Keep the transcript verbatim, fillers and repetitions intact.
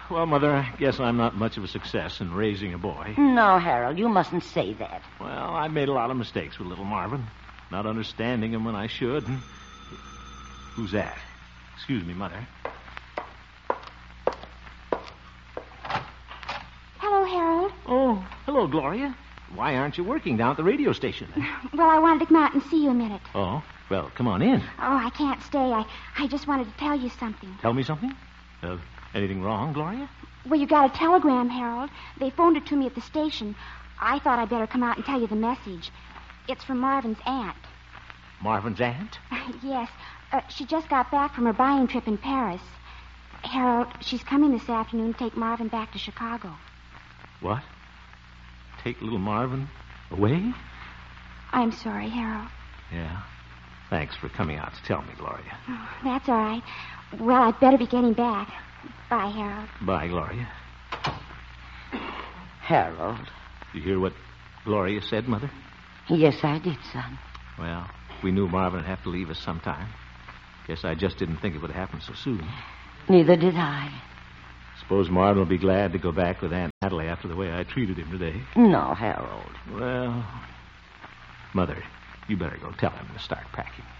Well, Mother, I guess I'm not much of a success in raising a boy. No, Harold, you mustn't say that. Well, I made a lot of mistakes with little Marvin, not understanding him when I should. And... Who's that? Excuse me, Mother. Hello, Harold. Oh, hello, Gloria. Why aren't you working down at the radio station then? Well, I wanted to come out and see you a minute. Oh, well, come on in. Oh, I can't stay. I, I just wanted to tell you something. Tell me something? Uh, anything wrong, Gloria? Well, you got a telegram, Harold. They phoned it to me at the station. I thought I'd better come out and tell you the message. It's from Marvin's aunt. Marvin's aunt? Yes. Uh, she just got back from her buying trip in Paris. Harold, she's coming this afternoon to take Marvin back to Chicago. What? Take little Marvin away? I'm sorry, Harold. Yeah. Thanks for coming out to tell me, Gloria. Oh, that's all right. Well, I'd better be getting back. Bye, Harold. Bye, Gloria. Harold. You hear what Gloria said, Mother? Yes, I did, son. Well, we knew Marvin would have to leave us sometime. Guess I just didn't think it would happen so soon. Neither did I. Suppose Marvin will be glad to go back with Aunt Natalie after the way I treated him today. No, Harold. Well, Mother, you better go tell him to start packing.